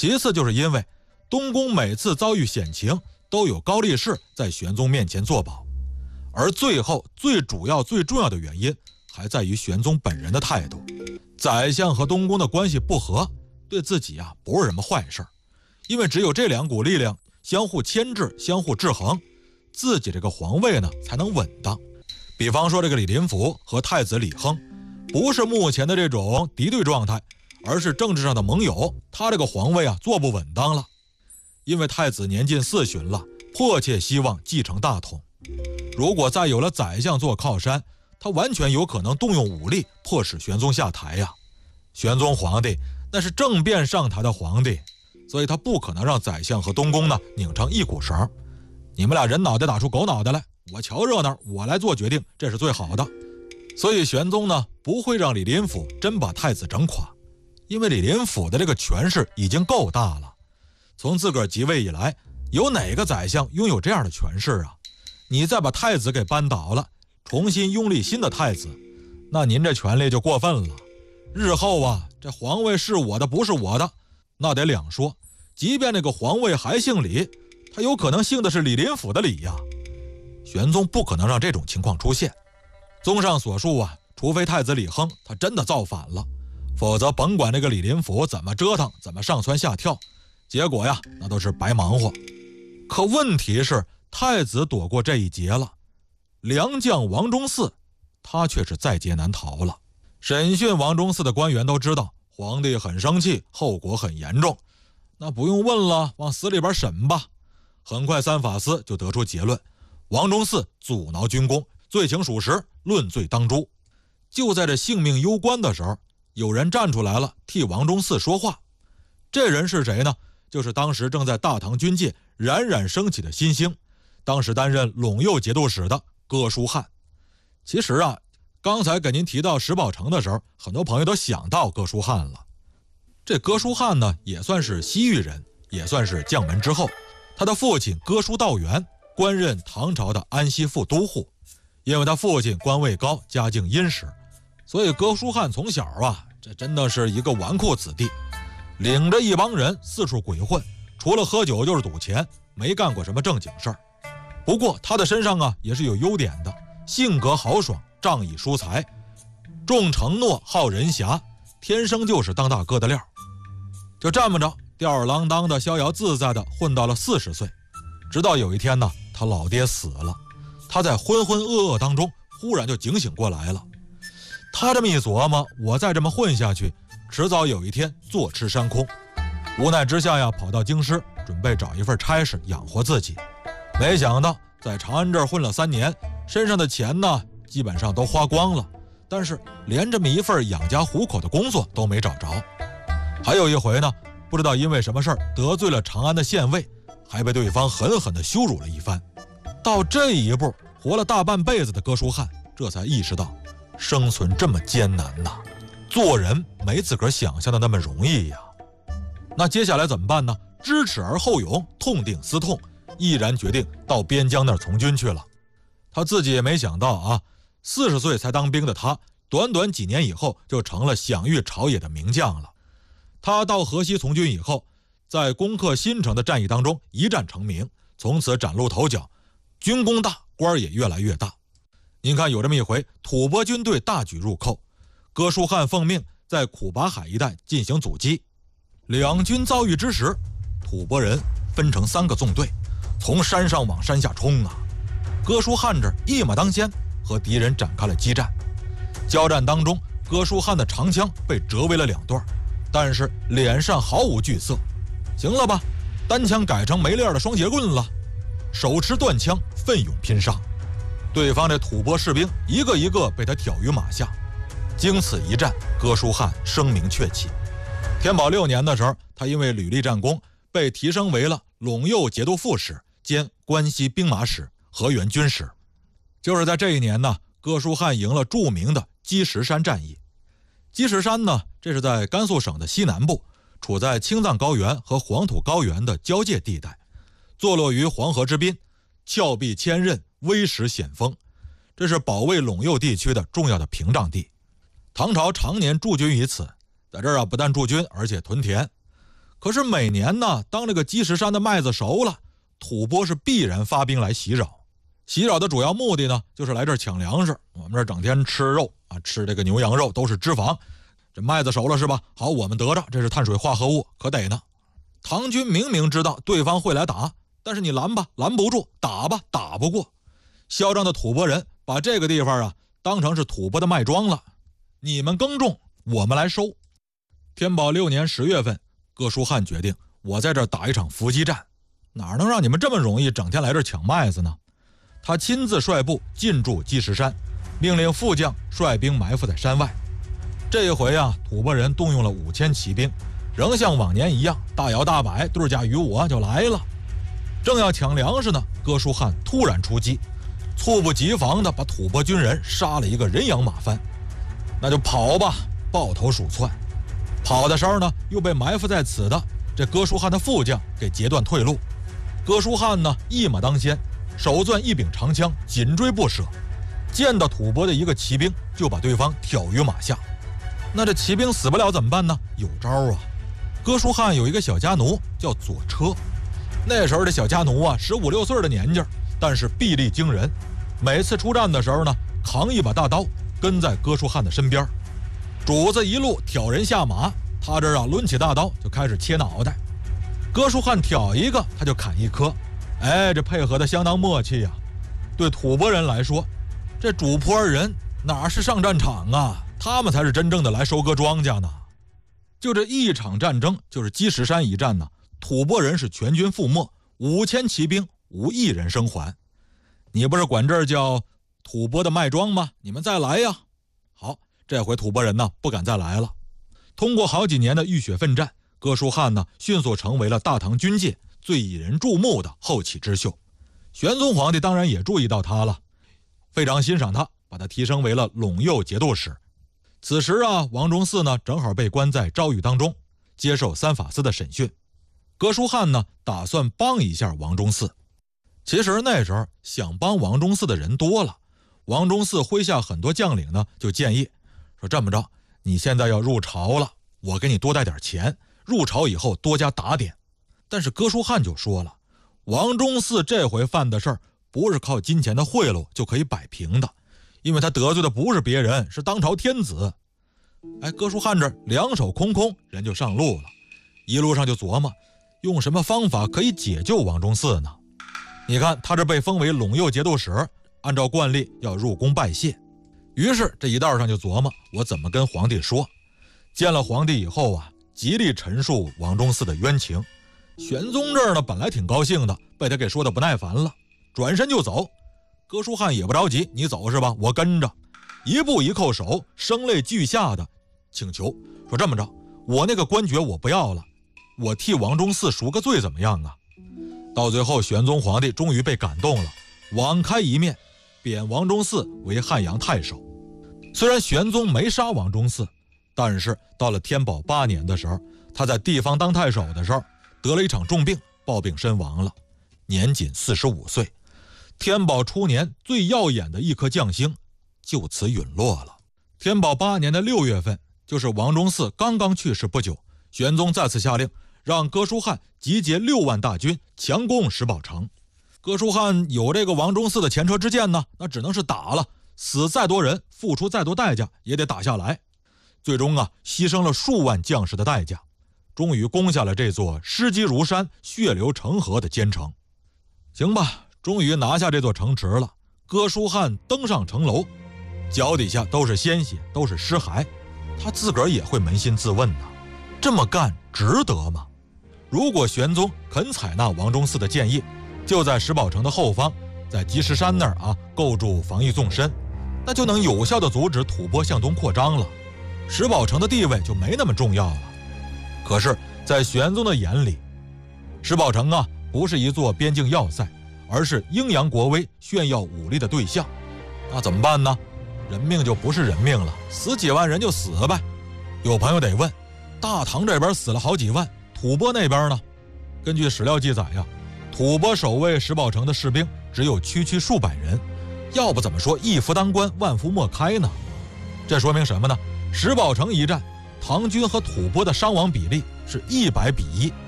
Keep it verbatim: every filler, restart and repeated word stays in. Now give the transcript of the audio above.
其次就是因为东宫每次遭遇险情，都有高力士在玄宗面前作保，而最后最主要最重要的原因还在于玄宗本人的态度。宰相和东宫的关系不和，对自己啊不是什么坏事，因为只有这两股力量相互牵制，相互制衡，自己这个皇位呢才能稳当。比方说这个李林甫和太子李亨，不是目前的这种敌对状态，而是政治上的盟友，他这个皇位啊坐不稳当了。因为太子年近四旬了，迫切希望继承大统，如果再有了宰相做靠山，他完全有可能动用武力迫使玄宗下台呀。玄宗皇帝那是政变上台的皇帝，所以他不可能让宰相和东宫呢拧成一股绳。你们俩人脑袋打出狗脑袋来，我瞧热闹，我来做决定，这是最好的。所以玄宗呢不会让李林甫真把太子整垮，因为李林甫的这个权势已经够大了。从自个儿即位以来，有哪个宰相拥有这样的权势啊？你再把太子给扳倒了，重新拥立新的太子，那您这权力就过分了。日后啊，这皇位是我的不是我的，那得两说。即便那个皇位还姓李，他有可能姓的是李林甫的李呀。玄宗不可能让这种情况出现。综上所述啊，除非太子李亨他真的造反了，否则甭管这个李林甫怎么折腾，怎么上蹿下跳，结果呀那都是白忙活。可问题是太子躲过这一劫了，良将王忠嗣他却是在劫难逃了。审讯王忠嗣的官员都知道皇帝很生气，后果很严重，那不用问了，往死里边审吧。很快三法司就得出结论，王忠嗣阻挠军功，罪情属实，论罪当诛。就在这性命攸关的时候，有人站出来了，替王忠嗣说话。这人是谁呢？就是当时正在大唐军界冉冉升起的新星，当时担任陇右节度使的哥舒翰。其实啊，刚才给您提到石宝城的时候，很多朋友都想到哥舒翰了。这哥舒翰呢，也算是西域人，也算是将门之后。他的父亲哥舒道元官任唐朝的安西副都护，因为他父亲官位高，家境殷实，所以哥舒翰从小啊，这真的是一个纨绔子弟，领着一帮人四处鬼混，除了喝酒就是赌钱，没干过什么正经事儿。不过他的身上啊也是有优点的，性格豪爽，仗义疏财，重承诺，好人侠，天生就是当大哥的料。就这么着，吊儿郎当的，逍遥自在的混到了四十岁。直到有一天呢，他老爹死了，他在浑浑噩噩当中忽然就警醒过来了。他这么一琢磨，我再这么混下去，迟早有一天坐吃山空。无奈之下呀，跑到京师准备找一份差事养活自己。没想到在长安这儿混了三年，身上的钱呢基本上都花光了，但是连这么一份养家糊口的工作都没找着。还有一回呢，不知道因为什么事儿得罪了长安的县尉，还被对方狠狠地羞辱了一番。到这一步，活了大半辈子的哥舒翰这才意识到生存这么艰难呐，做人没自个儿想象的那么容易呀。那接下来怎么办呢？知耻而后勇，痛定思痛，毅然决定到边疆那儿从军去了。他自己也没想到啊，四十岁才当兵的他，短短几年以后就成了享誉朝野的名将了。他到河西从军以后，在攻克新城的战役当中一战成名，从此崭露头角，军功大，官也越来越大。您看有这么一回，吐蕃军队大举入寇，哥舒翰奉命在苦拔海一带进行阻击。两军遭遇之时，吐蕃人分成三个纵队，从山上往山下冲啊。哥舒翰这一马当先，和敌人展开了激战。交战当中，哥舒翰的长枪被折为了两段，但是脸上毫无惧色。行了吧，单枪改成没链的双截棍了，手持断枪奋勇拼杀。对方这吐蕃士兵一个一个被他挑于马下。经此一战，哥舒翰声名鹊起。天宝六年的时候，他因为屡立战功，被提升为了陇右节度副使兼关西兵马使、河源军使。就是在这一年呢，哥舒翰赢了著名的积石山战役。积石山呢，这是在甘肃省的西南部，处在青藏高原和黄土高原的交界地带，坐落于黄河之滨，峭壁千仞，危石险峰，这是保卫陇右地区的重要的屏障地。唐朝常年驻军于此，在这儿啊不但驻军，而且屯田。 可是每年呢，当这个积石山的麦子熟了，吐蕃是必然发兵来袭扰。袭扰的主要目的呢，就是来这儿抢粮食。我们这儿整天吃肉啊，吃这个牛羊肉都是脂肪，这麦子熟了是吧？好，我们得着，这是碳水化合物，可得呢。唐军明明知道对方会来打，但是你拦吧，拦不住；打吧，打不过。嚣张的吐蕃人把这个地方啊当成是吐蕃的麦庄了，你们耕种，我们来收。天宝六年十月份，哥舒翰决定，我在这儿打一场伏击战，哪能让你们这么容易整天来这儿抢麦子呢？他亲自率部进驻积石山，命令副将率兵埋伏在山外。这一回啊，吐蕃人动用了五千骑兵，仍像往年一样大摇大摆，对驾于我就来了。正要抢粮食呢，哥舒翰突然出击，猝不及防地把吐蕃军人杀了一个人仰马翻。那就跑吧，抱头鼠窜。跑的时候呢，又被埋伏在此的这哥舒翰的副将给截断退路。哥舒翰呢，一马当先，手攥一柄长枪，紧追不舍。见到吐蕃的一个骑兵，就把对方挑于马下。那这骑兵死不了怎么办呢？有招啊！哥舒翰有一个小家奴叫左车，那时候这小家奴啊，十五六岁的年纪，但是臂力惊人。每次出战的时候呢，扛一把大刀，跟在哥舒翰的身边。主子一路挑人下马，他这儿啊抡起大刀就开始切脑袋。哥舒翰挑一个，他就砍一颗。哎，这配合的相当默契呀、啊。对吐蕃人来说，这主坡人哪是上战场啊？他们才是真正的来收割庄稼呢。就这一场战争，就是积石山一战呢，吐蕃人是全军覆没，五千骑兵无一人生还。你不是管这儿叫吐蕃的麦庄吗？你们再来呀！好，这回吐蕃人呢不敢再来了。通过好几年的浴血奋战，哥舒翰呢迅速成为了大唐军界最引人注目的后起之秀。玄宗皇帝当然也注意到他了，非常欣赏他，把他提升为了陇右节度使。此时啊，王忠嗣呢正好被关在诏狱当中，接受三法司的审讯。哥舒翰呢打算帮一下王忠嗣。其实那时候想帮王忠嗣的人多了，王忠嗣麾下很多将领呢就建议说，这么着，你现在要入朝了，我给你多带点钱，入朝以后多加打点。但是哥舒翰就说了，王忠嗣这回犯的事儿不是靠金钱的贿赂就可以摆平的，因为他得罪的不是别人，是当朝天子。哎，哥舒翰这两手空空，人就上路了，一路上就琢磨用什么方法可以解救王忠嗣呢？你看他这被封为陇右节度使，按照惯例要入宫拜谢。于是这一道上就琢磨，我怎么跟皇帝说。见了皇帝以后啊，极力陈述王忠嗣的冤情。玄宗这儿呢本来挺高兴的，被他给说的不耐烦了，转身就走。哥舒翰也不着急，你走是吧？我跟着。一步一叩首，声泪俱下的请求说，这么着，我那个官爵我不要了，我替王忠嗣赎个罪怎么样啊？到最后玄宗皇帝终于被感动了，网开一面，贬王忠嗣为汉阳太守。虽然玄宗没杀王忠嗣，但是到了天宝八年的时候，他在地方当太守的时候得了一场重病，暴病身亡了，年仅四十五岁。天宝初年最耀眼的一颗将星就此陨落了。天宝八年的六月份，就是王忠嗣刚刚去世不久，玄宗再次下令让哥舒翰集结六万大军强攻石宝城。哥舒翰有这个王忠嗣的前车之鉴呢，那只能是打了，死再多人，付出再多代价也得打下来。最终啊，牺牲了数万将士的代价，终于攻下了这座尸积如山、血流成河的坚城。行吧，终于拿下这座城池了。哥舒翰登上城楼，脚底下都是鲜血，都是尸骸，他自个儿也会扪心自问呐，这么干值得吗？如果玄宗肯采纳王忠嗣的建议，就在石宝城的后方，在积石山那儿啊构筑防御纵深，那就能有效地阻止吐蕃向东扩张了，石宝城的地位就没那么重要了。可是在玄宗的眼里，石宝城啊不是一座边境要塞，而是鹰扬国威、炫耀武力的对象。那怎么办呢？人命就不是人命了，死几万人就死呗。有朋友得问，大唐这边死了好几万，吐蕃那边呢？根据史料记载呀，吐蕃守卫石宝城的士兵只有区区数百人，要不怎么说一夫当关万夫莫开呢？这说明什么呢？石宝城一战， 唐军和吐蕃的伤亡比例是一百比一。